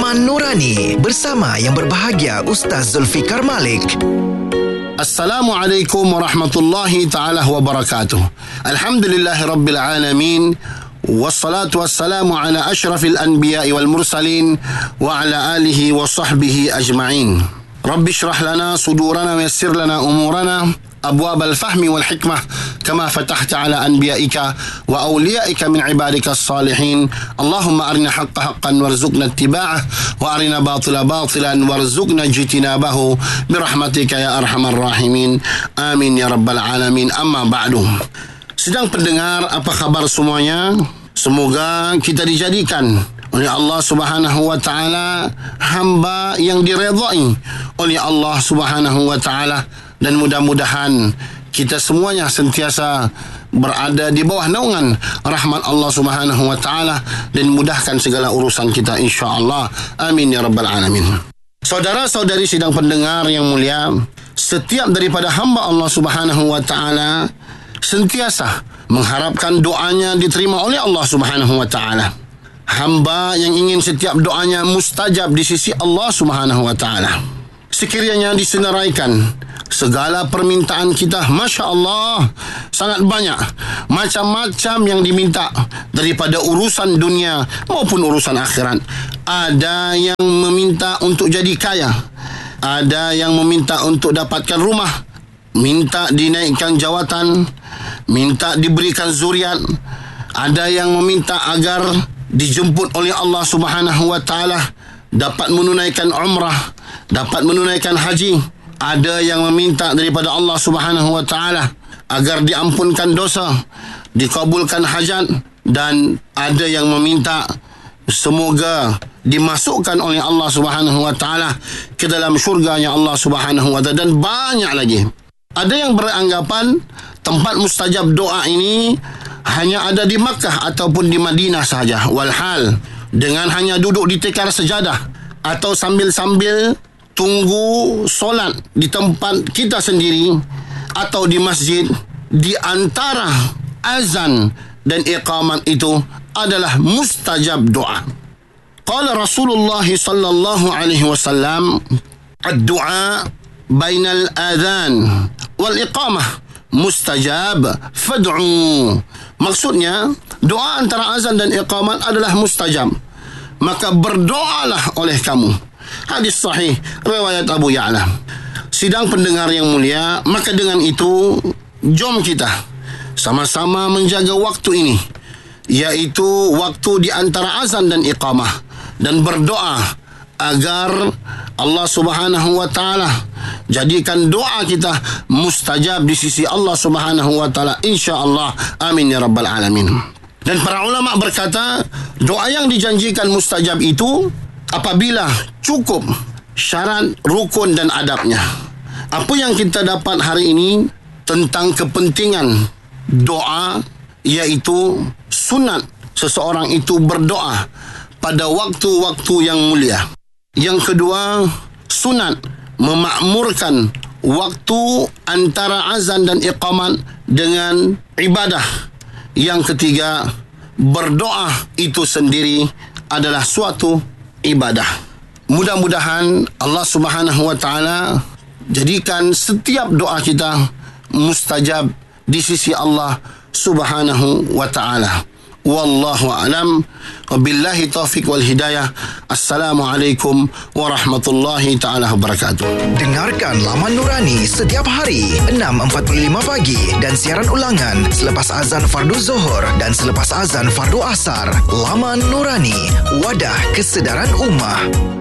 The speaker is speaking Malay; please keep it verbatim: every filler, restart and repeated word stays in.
Laman Nurani bersama yang berbahagia Ustaz Zulfikar Malik. Assalamualaikum warahmatullahi ta'ala wabarakatuh. Alhamdulillahi rabbil alamin. Wassalatu wassalamu ala ashrafil anbiya'i wal mursalin wa ala alihi wa sahbihi ajma'in. Rabbi syrah lana sudurana wa yassir lana umurana أبواب الفهم والحكمة كما فتحت على أنبيائك وأوليائك من عبادك الصالحين. اللهم أرنا حق حقا وارزقنا اتباعه وأرنا باطلا باطلا وارزقنا اجتنابه برحمتك يا أرحم الراحمين. آمين يا رب العالمين. أما بعد. Sedang pendengar, apa khabar semuanya? Semoga kita dijadikan oleh Allah Subhanahu wa taala hamba yang diredai oleh Allah Subhanahu wa taala, dan mudah-mudahan kita semuanya sentiasa berada di bawah naungan rahmat Allah Subhanahu wa taala dan mudahkan segala urusan kita insya-Allah. Amin ya rabbal alamin. Saudara-saudari sidang pendengar yang mulia, setiap daripada hamba Allah Subhanahu wa taala sentiasa mengharapkan doanya diterima oleh Allah Subhanahu wa taala. Hamba yang ingin setiap doanya mustajab di sisi Allah Subhanahu wa taala. Sekiranya disenaraikan segala permintaan kita, Masya Allah, sangat banyak macam-macam yang diminta daripada urusan dunia maupun urusan akhirat. Ada yang meminta untuk jadi kaya, ada yang meminta untuk dapatkan rumah, minta dinaikkan jawatan, minta diberikan zuriat, ada yang meminta agar dijemput oleh Allah Subhanahu wa taala dapat menunaikan umrah, dapat menunaikan haji. Ada yang meminta daripada Allah Subhanahu wa taala agar diampunkan dosa, dikabulkan hajat, dan ada yang meminta semoga dimasukkan oleh Allah Subhanahu wa taala ke dalam syurganya Allah Subhanahu wa taala, dan banyak lagi. Ada yang beranggapan tempat mustajab doa ini hanya ada di Makkah ataupun di Madinah sahaja. Walhal, dengan hanya duduk di tikar sejadah atau sambil-sambil tunggu solat di tempat kita sendiri atau di masjid, di antara azan dan iqamat itu adalah mustajab doa. Qala Rasulullah sallallahu alaihi wasallam, ad-du'a bainal adhan wal iqamah mustajab fad'u. Maksudnya, doa antara azan dan iqamat adalah mustajab, maka berdoalah oleh kamu. Hadis sahih riwayat Abu Ya'la. Sidang pendengar yang mulia, maka dengan itu jom kita sama-sama menjaga waktu ini, iaitu waktu di antara azan dan iqamah, dan berdoa agar Allah Subhanahu wa taala jadikan doa kita mustajab di sisi Allah Subhanahu wa taala insya-Allah. Amin ya rabbal alamin. Dan para ulama berkata, doa yang dijanjikan mustajab itu apabila cukup syarat, rukun dan adabnya. Apa yang kita dapat hari ini tentang kepentingan doa, iaitu sunat seseorang itu berdoa pada waktu-waktu yang mulia. Yang kedua, sunat memakmurkan waktu antara azan dan iqamat dengan ibadah. Yang ketiga, berdoa itu sendiri adalah suatu ibadah. Mudah-mudahan Allah Subhanahu wa taala jadikan setiap doa kita mustajab di sisi Allah Subhanahu wa taala. Wallahu a'lam. Wabillahi taufiq wal hidayah. Assalamualaikum warahmatullahi taala wabarakatuh. Dengarkan Laman Nurani setiap hari enam empat puluh lima pagi dan siaran ulangan selepas azan fardu Zuhur dan selepas azan fardu Asar. Laman Nurani, wadah kesedaran ummah.